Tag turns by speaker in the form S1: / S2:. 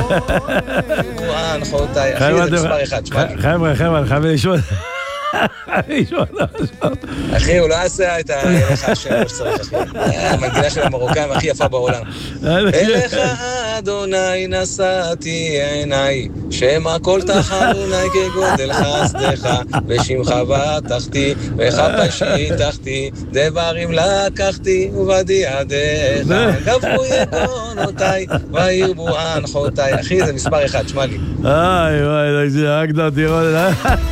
S1: חותיי, אחי, זה מספר אחד, שמע לי.
S2: חבר'ה, חייב לשאול.
S1: אחי, הוא לא עשה את הלך השם שצריך, אחי. המנגינה של המרוקאים הכי יפה בעולם. אליך אדוני נשאתי עיניי, שמא כל תחנוני כגודל חסדך, ושמך בטחתי, וחפשי תחתי, דברים לקחתי, ובידיך, גברו יגונותיי, וירבו אנחותיי. אחי, זה מספר אחד, שמע לי.
S2: וואי, זה הקדמתי,